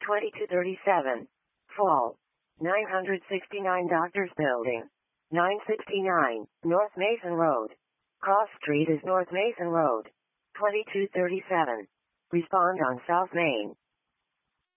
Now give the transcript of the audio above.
2237. Fall. 969 Doctors Building. 969, North Mason Road. Cross Street is North Mason Road. 2237. Respond on South Main.